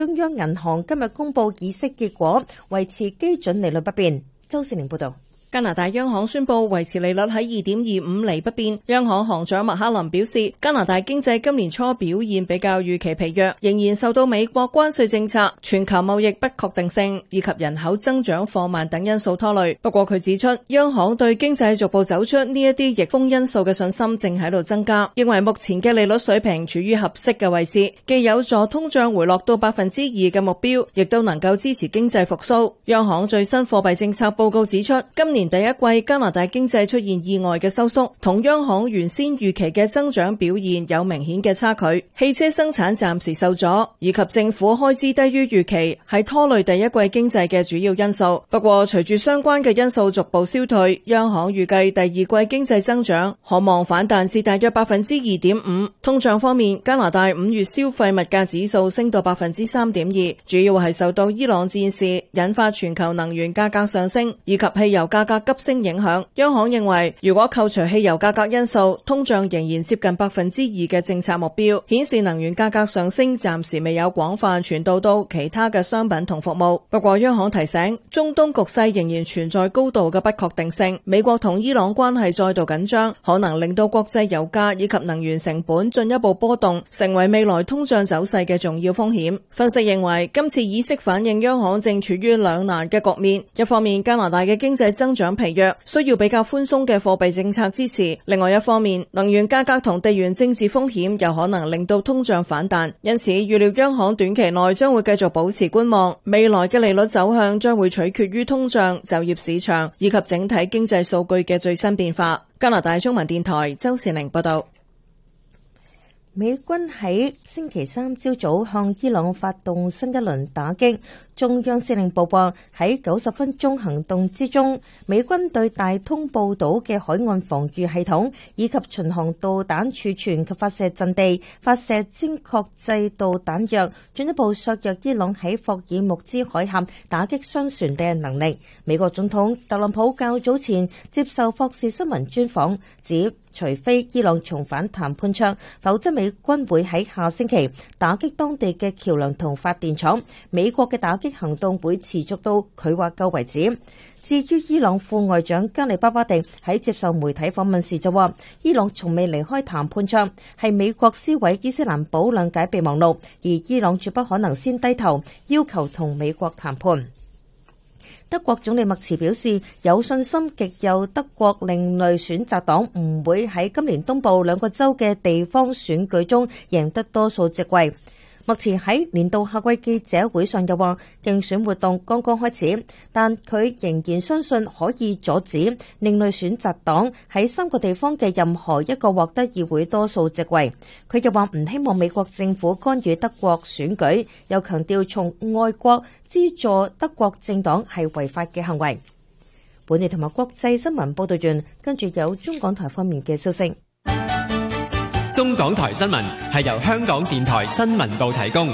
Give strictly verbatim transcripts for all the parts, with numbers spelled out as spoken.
中央銀行今日公布議息結果，維持基準利率不變。周士寧報道。 加拿大央行宣布維持利率喺二點二五厘不變。央行行長麥克林表示，加拿大經濟今年初表現比較預期疲弱，仍然受到美國關稅政策、全球貿易不確定性以及人口增長放慢等因素拖累。不過佢指出，央行對經濟逐步走出呢一啲逆風因素嘅信心正喺度增加，認為目前嘅利率水平處於合適嘅位置，既有助通脹回落到百分之二嘅目標，亦都能夠支持經濟復甦。央行最新貨幣政策報告指出，今年第一季加拿大經濟出現意外嘅收縮，同央行原先預期嘅增長表現有明顯嘅差距。汽車生產暫時受阻，以及政府開支低於預期，係拖累第一季經濟嘅主要因素。不過，隨住相關嘅因素逐步消退，央行預計第二季經濟增長可望反彈至大約百分之二點五。通脹方面，加拿大五月消費物價指數升到百分之三點二，主要係受到伊朗戰事引發全球能源價格上升以及汽油價格急升影響。央行認為，如果扣除汽油價格因素，通脹仍然接近百分之二嘅政策目標，顯示能源價格上升暫時未有廣泛傳導到其他嘅商品同服務。不過，央行提醒，中東局勢仍然存在高度嘅不確定性，美國同伊朗關係再度緊張，可能令到國際油價以及能源成本進一步波動，成為未來通脹走勢嘅重要風險。分析認為，今次議息反映央行正處於兩難嘅局面，一方面加拿大嘅經濟增長疲弱，需要比較寬鬆嘅貨幣政策支持；另外一方面，能源價格同地緣政治風險有可能令到通脹反彈，因此預料央行短期內將會繼續保持觀望，未來嘅利率走向將會取決於通脹、就業市場以及整體經濟數據嘅最新變化。加拿大中文電台周善玲報道。 美軍喺星期三朝早向伊朗發動新一輪打擊。中央司令部話，喺九十分鐘行動之中，美軍對大通布島嘅海岸防禦系統以及巡航導彈儲存及發射陣地發射精確制導彈藥，進一步削弱伊朗喺霍爾木茲海峽打擊商船嘅能力。美國總統特朗普較早前接受霍士新聞專訪，指除非伊朗重返談判桌，否則美軍會喺下星期打擊當地嘅橋樑同發電廠。美國嘅打擊行動會持續到佢話夠為止。至於伊朗副外長加里巴巴迪喺接受媒體訪問時就話，伊朗從未離開談判桌，係美國撕毀伊斯蘭堡諒解備忘錄，而伊朗絕不可能先低頭要求同美國談判。德國總理默茨表示，有信心極右德國另類選擇黨唔會喺今年東部兩個州嘅地方選舉中贏得多數席位。默茨喺年度夏季記者會上又話，競選活動剛剛開始，但佢仍然相信可以阻止另類選擇黨喺三個地方嘅任何一個獲得議會多數席位。佢又話唔希望美國政府干預德國選舉，又強調從外國資助德國政黨係違法嘅行為。本地同埋國際新聞報道完，跟住有中港台方面嘅消息。 中港台新聞係由香港電台新聞部提供。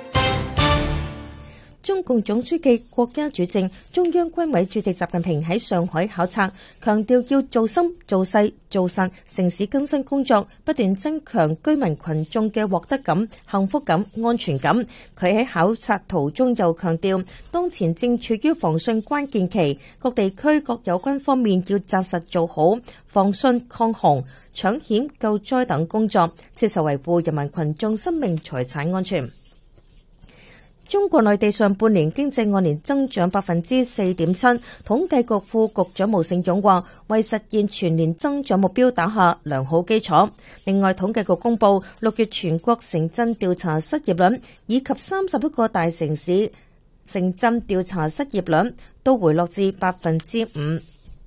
中共總書記、國家主席、中央軍委主席習近平喺上海考察，強調要做深、做細、做實城市更新工作，不斷增強居民群眾嘅獲得感、幸福感、安全感。佢喺考察途中又強調，當前正處於防汛關鍵期，各地區各有關方面要紮實做好防汛抗洪、搶險救災等工作，切實維護人民群眾生命財產安全。中國內地上半年經濟按年增長百分之四點七，統計局副局長毛盛勇話，為實現全年增長目標打下良好基礎。另外，統計局公布六月全國城鎮調查失業率以及三十一個大城市城鎮調查失業率都回落至百分之五。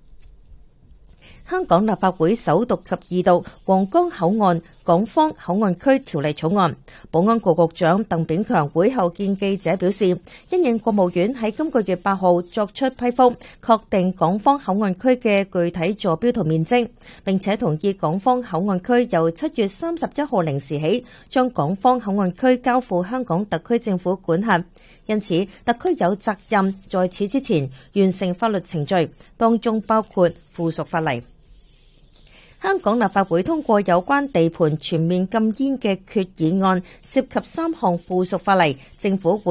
香港立法會首讀及二讀皇崗口岸港方口岸區條例草案，保安局局長鄧炳強會後見記者表示，因應國務院喺今個月八號作出批覆，確定港方口岸區嘅具體坐標同面積，並且同意港方口岸區由七月三十一號零時起，將港方口岸區交付香港特區政府管轄。因此，特區有責任在此之前完成法律程序，當中包括附屬法例。 香港立法會通過有關地盤全面禁煙嘅決議案，涉及三項附屬法例，政府會